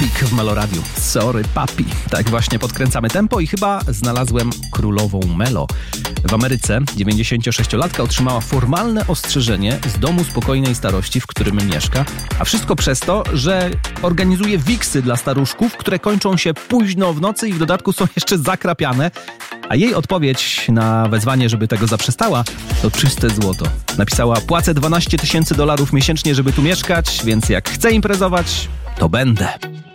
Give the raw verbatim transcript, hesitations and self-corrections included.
Papik w Meloradiu. Sorry, papi. Tak właśnie podkręcamy tempo i chyba znalazłem królową Melo. W Ameryce dziewięćdziesięciosześciolatka otrzymała formalne ostrzeżenie z domu spokojnej starości, w którym mieszka, a wszystko przez to, że organizuje wiksy dla staruszków, które kończą się późno w nocy i w dodatku są jeszcze zakrapiane. A jej odpowiedź na wezwanie, żeby tego zaprzestała, to czyste złoto. Napisała: płacę dwanaście tysięcy dolarów miesięcznie, żeby tu mieszkać, więc jak chcę imprezować, to będę.